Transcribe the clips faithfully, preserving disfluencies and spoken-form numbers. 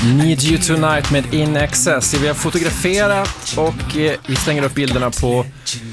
Need You Tonight med In Excess. Vi har fotograferat och eh, vi slänger upp bilderna på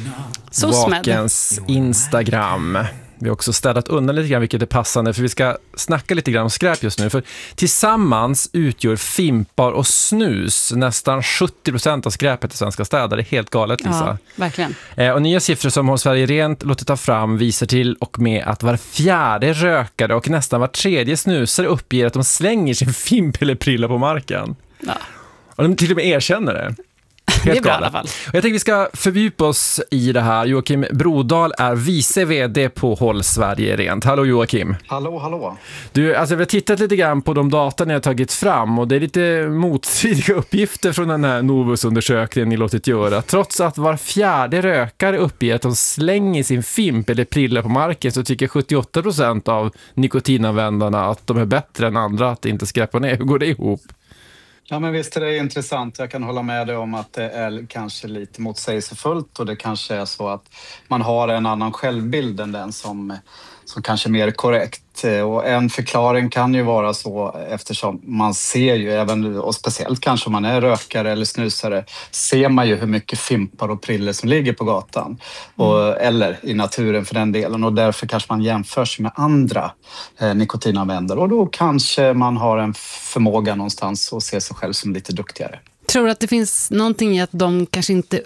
Vakens Instagram. Vi har också städat undan lite grann, vilket är passande, för vi ska snacka lite grann om skräp just nu. För tillsammans utgör fimpar och snus nästan sjuttio procent av skräpet i svenska städer. Det är helt galet, Lisa. Ja, verkligen. Eh, och nya siffror som Håll Sverige Rent låter ta fram visar till och med att var fjärde rökare och nästan var tredje snusare uppger att de slänger sin fimp eller prilla på marken. Ja. Och de till och med erkänner det. Det är bra i alla fall. Och jag tänkte vi ska fördjupa oss i det här. Joakim Brodal är vice vd på Håll Sverige Rent. Hallå Joakim. Hallå, hallå. Du, alltså vi har tittat lite grann på de data ni har tagit fram och det är lite motstridiga uppgifter från den här Novus-undersökningen ni låtit göra. Trots att var fjärde rökare uppger att de slänger sin fimp eller prilla på marken, så tycker sjuttioåtta procent av nikotinanvändarna att de är bättre än andra att inte skräpa ner. Hur går det ihop? Ja, men visst är det intressant. Jag kan hålla med dig om att det är kanske lite motsägelsefullt, och det kanske är så att man har en annan självbild än den som, som kanske är mer korrekt. Och en förklaring kan ju vara så, eftersom man ser ju även, och speciellt kanske om man är rökare eller snusare, ser man ju hur mycket fimpar och priller som ligger på gatan och, mm. eller i naturen för den delen, och därför kanske man jämför sig med andra eh, nikotinanvändare, och då kanske man har en förmåga någonstans att se sig själv som lite duktigare. Tror du att det finns någonting i att de kanske inte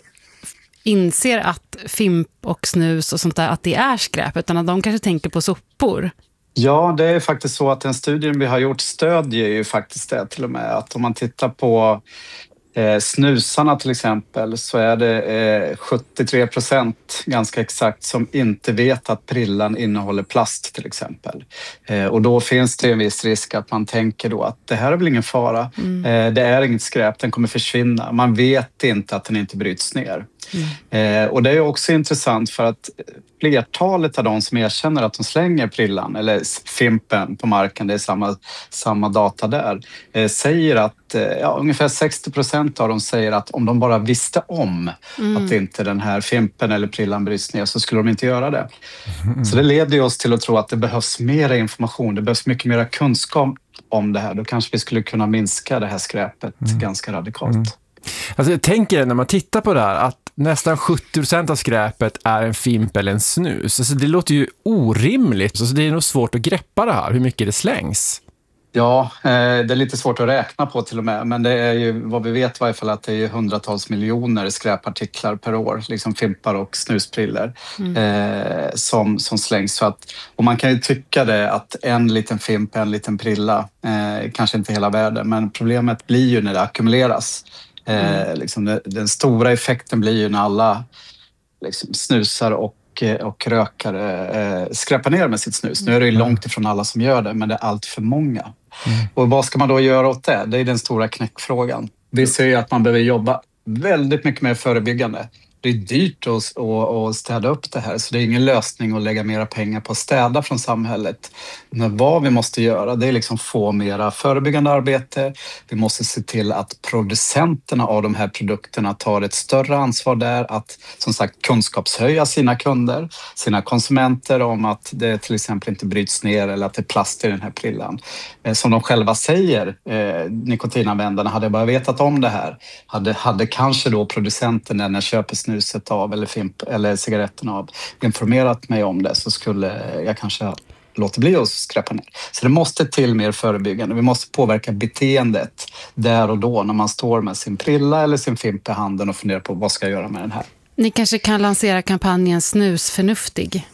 inser att fimp och snus och sånt där, att det är skräp, utan att de kanske tänker på sopor? Ja, det är faktiskt så att den studien vi har gjort stödjer ju faktiskt det till och med. Att om man tittar på eh, snusarna till exempel, så är det eh, sjuttiotre procent ganska exakt som inte vet att prillan innehåller plast till exempel. Eh, och då finns det en viss risk att man tänker då att det här är väl ingen fara. Mm. Eh, det är inget skräp, den kommer försvinna. Man vet inte att den inte bryts ner. Mm. Eh, och det är också intressant för att flertalet av de som erkänner att de slänger prillan eller fimpen på marken, det är samma, samma data där, eh, säger att eh, ja, ungefär sextio procent av dem säger att om de bara visste om mm. att inte den här fimpen eller prillan bryts ner, så skulle de inte göra det. Mm. Så det leder ju oss till att tro att det behövs mer information, det behövs mycket mer kunskap om det här. Då kanske vi skulle kunna minska det här skräpet mm. ganska radikalt. Mm. Alltså jag tänker när man tittar på det här att nästan sjuttio procent av skräpet är en fimp eller en snus. Alltså det låter ju orimligt. Alltså det är nog svårt att greppa det här, hur mycket det slängs. Ja, det är lite svårt att räkna på till och med. Men det är ju vad vi vet i varje fall, att det är hundratals miljoner skräpartiklar per år. Liksom fimpar och snuspriller mm. eh, som, som slängs. Så att, och man kan ju tycka det att en liten fimp, en liten prilla, eh, kanske inte hela världen. Men problemet blir ju när det ackumuleras. Mm. Eh, liksom det, den stora effekten blir ju när alla liksom, snusar och, och rökare eh, skräpar ner med sitt snus. Nu är det ju långt ifrån alla som gör det, men det är allt för många. Mm. Och vad ska man då göra åt det? Det är den stora knäckfrågan. Vi ser ju att man behöver jobba väldigt mycket mer förebyggande. Det är dyrt att, att städa upp det här, så det är ingen lösning att lägga mera pengar på att städa från samhället. Men vad vi måste göra, det är liksom få mera förebyggande arbete. Vi måste se till att producenterna av de här produkterna tar ett större ansvar där, att som sagt kunskapshöja sina kunder, sina konsumenter om att det till exempel inte bryts ner eller att det är plast i den här prillan. Som de själva säger, eh, nikotinanvändarna, hade bara vetat om det här, hade, hade kanske då producenten när jag köper snus av eller fimp eller cigaretten av informerat mig om det, så skulle jag kanske låta bli att skräpa ner. Så det måste till mer förebyggande. Vi måste påverka beteendet där och då när man står med sin prilla eller sin fimp i handen och funderar på vad ska jag göra med den här. Ni kanske kan lansera kampanjen Snusförnuftig.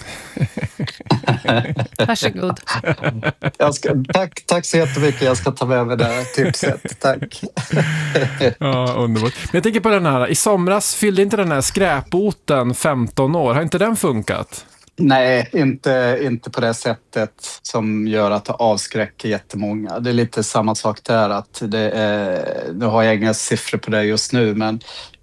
Varsågod. Jag ska, tack, tack så jättemycket. Jag ska ta med mig det här tipset. Tack. Ja, underbart. Men jag tänker på den här. I somras fyllde inte den här skräpboten femton år. Har inte den funkat? Nej, inte, inte på det sättet som gör att det avskräcker jättemånga. Det är lite samma sak där, att det är, nu har jag inga siffror på det just nu, men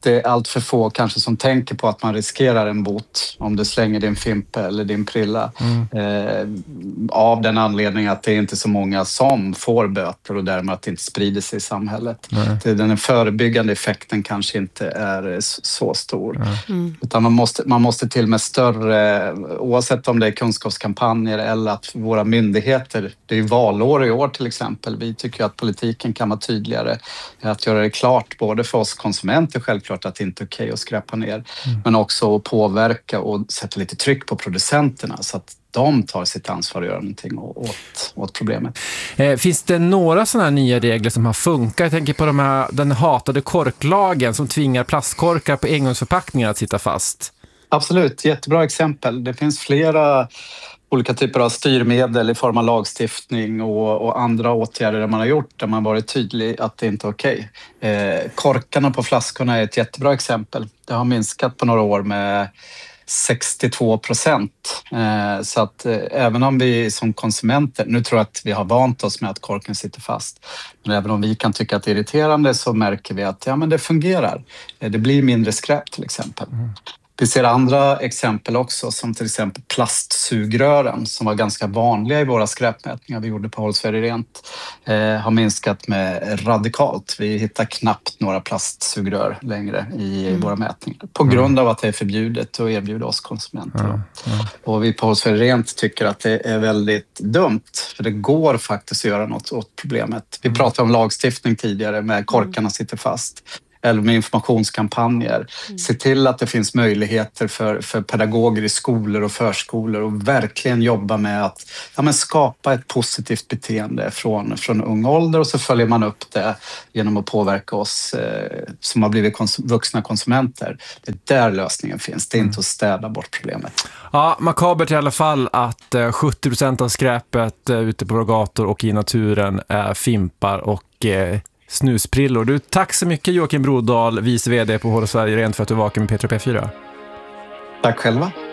det är allt för få kanske som tänker på att man riskerar en bot om du slänger din fimp eller din prilla. Mm. Eh, av den anledningen att det är inte så många som får böter och därmed att det inte sprider sig i samhället. Det, den förebyggande effekten kanske inte är så stor. Mm. Utan man måste, man måste till med större, oavsett om det är kunskapskampanjer eller att våra myndigheter, det är ju valår i år till exempel, vi tycker att politiken kan vara tydligare att göra det klart både för oss konsumenter självklart att det inte är okej att skräpa ner, mm. men också att påverka och sätta lite tryck på producenterna så att de tar sitt ansvar och gör någonting åt, åt problemet. Eh, finns det några sådana här nya regler som har funkat? Jag tänker på de här, den hatade korklagen som tvingar plastkorkar på engångsförpackningar att sitta fast. Absolut, jättebra exempel. Det finns flera olika typer av styrmedel i form av lagstiftning och, och andra åtgärder där man har gjort där man varit tydlig att det inte är okej. Eh, korkarna på flaskorna är ett jättebra exempel. Det har minskat på några år med sextiotvå procent. Eh, så att eh, även om vi som konsumenter, nu tror jag att vi har vant oss med att korken sitter fast, men även om vi kan tycka att det är irriterande så märker vi att ja, men det fungerar. Eh, det blir mindre skräp till exempel. Mm. Vi ser andra exempel också, som till exempel plastsugrören som var ganska vanliga i våra skräpmätningar vi gjorde på Håll Sverige Rent, eh, har minskat med radikalt. Vi hittar knappt några plastsugrör längre i mm. våra mätningar på grund av att det är förbjudet att erbjuda oss konsumenter. Mm. Mm. Och vi på Håll Sverige Rent tycker att det är väldigt dumt, för det går faktiskt att göra något åt problemet. Vi pratade om lagstiftning tidigare med korkarna sitter fast. Eller med informationskampanjer. Mm. Se till att det finns möjligheter för, för pedagoger i skolor och förskolor och verkligen jobba med att ja, men skapa ett positivt beteende från, från ung ålder, och så följer man upp det genom att påverka oss eh, som har blivit kons- vuxna konsumenter. Det är där lösningen finns. Det är mm. inte att städa bort problemet. Ja, makabert i alla fall att eh, sjuttio procent av skräpet eh, ute på våra gator och i naturen är fimpar och eh, snusprillor. Du, tack så mycket Joakim Brodahl, vice vd på Håll Sverige Rent, för att du var vaken med P tre P fyra. Tack själva.